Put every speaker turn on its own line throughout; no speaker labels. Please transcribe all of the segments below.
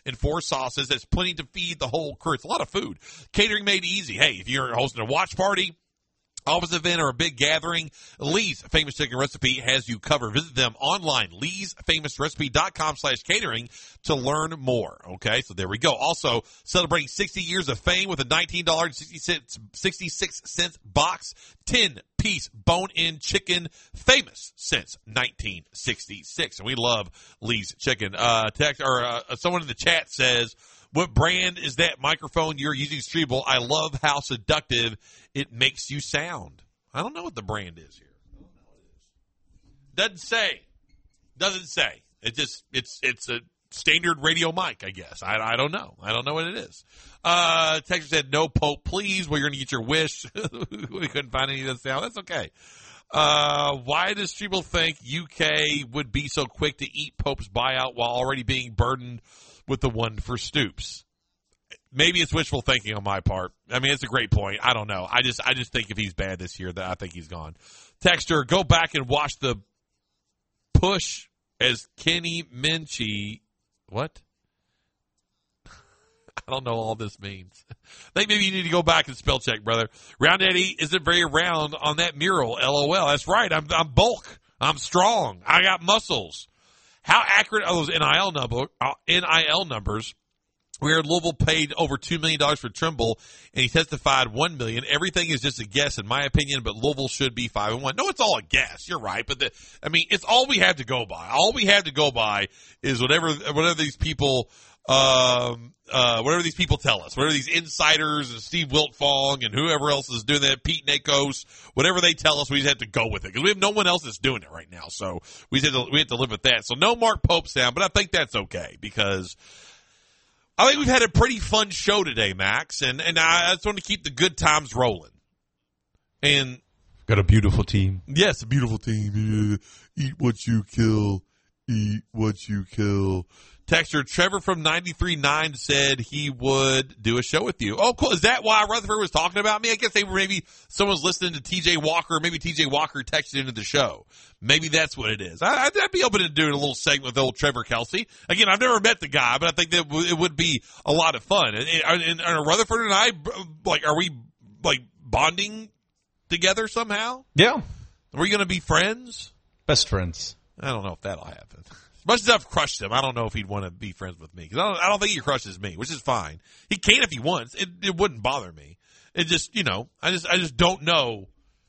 and 4 sauces. That's plenty to feed the whole crew. It's a lot of food. Catering made easy. Hey, if you're hosting a watch party, office event, or a big gathering, Lee's Famous Chicken Recipe has you covered. Visit them online, leesfamousrecipe.com/catering to learn more. Okay, so there we go. Also, celebrating 60 years of fame with a $19.66 box, 10-piece bone-in chicken, famous since 1966. And we love Lee's Chicken. Someone in the chat says, what brand is that microphone you're using, Strebel? I love how seductive it makes you sound. I don't know what the brand is here. I don't know what it is. Doesn't say. It's a standard radio mic, I guess. I don't know. I don't know what it is. Texter said, no Pope, please. Well, you're going to get your wish. We couldn't find any of this sound. That's okay. Why does Strebel think UK would be so quick to eat Pope's buyout while already being burdened with the one for Stoops? Maybe it's wishful thinking on my part. I mean, it's a great point. I don't know. I just think if he's bad this year, that I think he's gone. Texter, go back and watch the push as Kenny Minchie. What? I don't know all this means. I think maybe you need to go back and spell check, brother. Round Eddie isn't very round on that mural. LOL. That's right. I'm bulk. I'm strong. I got muscles. How accurate are those NIL numbers? We heard Louisville paid over $2 million for Trimble, and he testified $1 million. Everything is just a guess, in my opinion, but Louisville should be 5-1. No, it's all a guess. You're right, but it's all we have to go by. All we have to go by is whatever these people, whatever these people tell us, whatever these insiders and Steve Wiltfong and whoever else is doing that, Pete Nakos, whatever they tell us, we just have to go with it because we have no one else that's doing it right now. So we have to live with that. So no Mark Pope sound, but I think that's okay because I think we've had a pretty fun show today, Max, and I just want to keep the good times rolling. And
got a beautiful team.
Yes, a beautiful team. Eat what you kill. Eat what you kill. Texter Trevor from 93.9 said he would do a show with you. Oh, cool. Is that why Rutherford was talking about me? I guess maybe someone's listening to TJ Walker. Maybe TJ Walker texted into the show. Maybe that's what it is. I'd be open to doing a little segment with old Trevor Kelsey. Again, I've never met the guy, but I think that it would be a lot of fun. And are Rutherford and I, are we bonding together somehow?
Yeah.
Are we going to be friends?
Best friends.
I don't know if that'll happen. As much as I've crushed him, I don't know if he'd want to be friends with me. Because I don't think he crushes me, which is fine. He can if he wants. It wouldn't bother me. It just, I just don't know,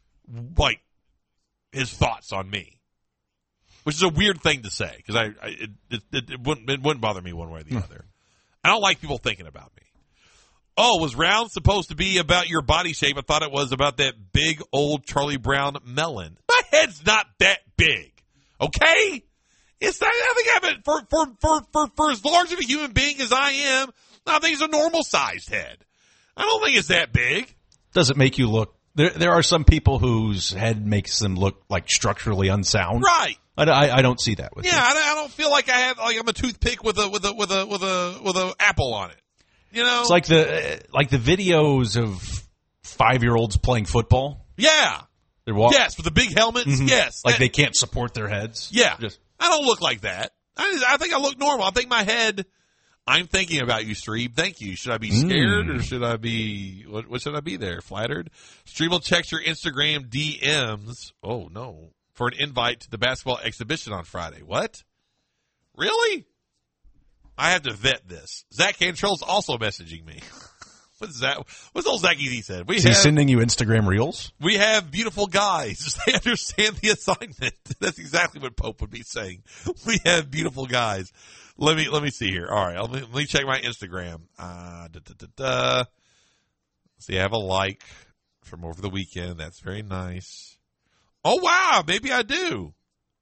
his thoughts on me. Which is a weird thing to say. Because it wouldn't bother me one way or the other. I don't like people thinking about me. Oh, was round supposed to be about your body shape? I thought it was about that big old Charlie Brown melon. My head's not that big. Okay? It's not, I think I have it for as large of a human being as I am, I think it's a normal sized head. I don't think it's that big.
Does it make you look, there are some people whose head makes them look like structurally unsound.
Right.
I don't see that with you.
I don't feel like I'm a toothpick with a apple on it.
It's like the videos of 5-year-olds playing football.
Yeah. Yes, with the big helmets. Mm-hmm. Yes.
Like they can't support their heads.
Yeah. I don't look like that. I think I look normal. I think my head, I'm thinking about you, Streeb. Thank you. Should I be scared or should I be, what should I be there? Flattered? Streeb will check your Instagram DMs. Oh, no. For an invite to the basketball exhibition on Friday. What? Really? I have to vet this. Zach Cantrell's also messaging me. What's that? What's old Zach Easy said?
Is he sending you Instagram reels?
We have beautiful guys. They understand the assignment. That's exactly what Pope would be saying. We have beautiful guys. Let me see here. All right, let me check my Instagram. See, I have a like from over the weekend. That's very nice. Oh wow, maybe I do.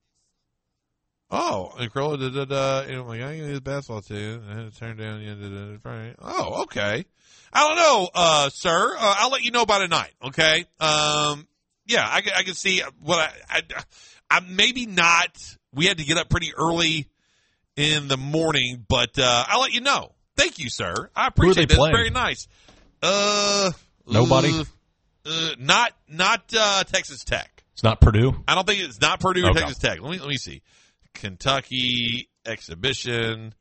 Oh, and Crow I'm like, I can use basketball too. And turn down. Oh, okay. I don't know, sir. I'll let you know by tonight. Okay. Yeah, I can see what I maybe not. We had to get up pretty early in the morning, but I'll let you know. Thank you, sir. I appreciate that. It's very nice.
Nobody.
Not Texas Tech.
It's not Purdue.
I don't think it's not Purdue or Texas Tech. Let me see. Kentucky exhibition.